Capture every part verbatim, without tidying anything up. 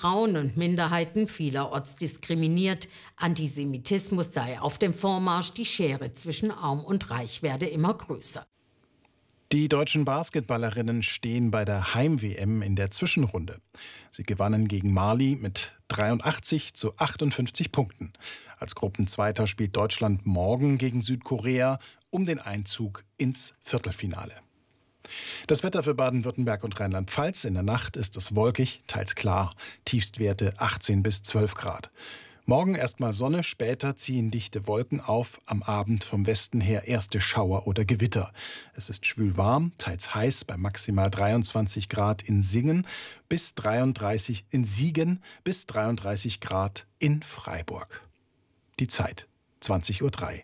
Frauen und Minderheiten vielerorts diskriminiert. Antisemitismus sei auf dem Vormarsch, die Schere zwischen Arm und Reich werde immer größer. Die deutschen Basketballerinnen stehen bei der Heim-W M in der Zwischenrunde. Sie gewannen gegen Mali mit dreiundachtzig zu achtundfünfzig Punkten. Als Gruppenzweiter spielt Deutschland morgen gegen Südkorea um den Einzug ins Viertelfinale. Das Wetter für Baden-Württemberg und Rheinland-Pfalz: In der Nacht ist es wolkig, teils klar. Tiefstwerte achtzehn bis zwölf Grad. Morgen erstmal Sonne, später ziehen dichte Wolken auf. Am Abend vom Westen her erste Schauer oder Gewitter. Es ist schwül warm, teils heiß bei maximal dreiundzwanzig Grad in Singen bis dreiunddreißig in Siegen bis dreiunddreißig Grad in Freiburg. Die Zeit zwanzig Uhr drei.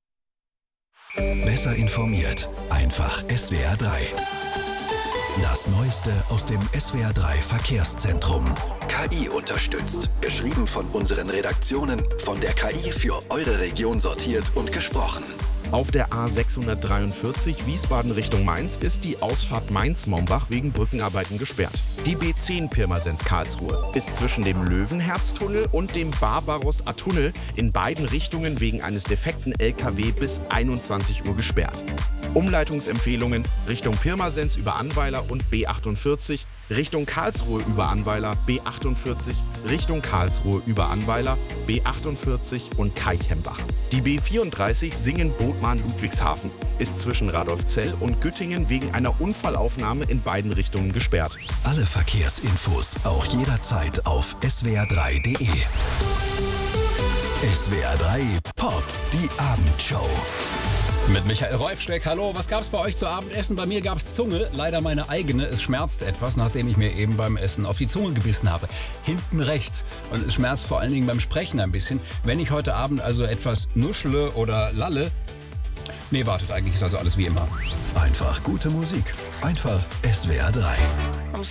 Besser informiert, einfach S W R drei. Das Neueste aus dem S W R drei Verkehrszentrum. K I unterstützt. Geschrieben von unseren Redaktionen, von der K I für eure Region sortiert und gesprochen. Auf der A sechshundertdreiundvierzig Wiesbaden Richtung Mainz ist die Ausfahrt Mainz-Mombach wegen Brückenarbeiten gesperrt. Die B zehn Pirmasens-Karlsruhe ist zwischen dem Löwenherztunnel und dem Barbaros-A-Tunnel in beiden Richtungen wegen eines defekten L K W bis einundzwanzig Uhr gesperrt. Umleitungsempfehlungen Richtung Pirmasens über Annweiler und B achtundvierzig, Richtung Karlsruhe über Annweiler B achtundvierzig, Richtung Karlsruhe über Annweiler B achtundvierzig und Keichhembach. Die B vierunddreißig Singen-Bodman-Ludwigshafen ist zwischen Radolfzell und Güttingen wegen einer Unfallaufnahme in beiden Richtungen gesperrt. Alle Verkehrsinfos auch jederzeit auf S W R drei punkt de. S W R drei Pop, die Abendshow. Mit Michael Reufsteck. Hallo, was gab's bei euch zu Abendessen? Bei mir gab's Zunge, leider meine eigene. Es schmerzt etwas, nachdem ich mir eben beim Essen auf die Zunge gebissen habe. Hinten rechts. Und es schmerzt vor allen Dingen beim Sprechen ein bisschen. Wenn ich heute Abend also etwas nuschle oder lalle, nee, wartet, eigentlich ist also alles wie immer. Einfach gute Musik. Einfach S W R drei.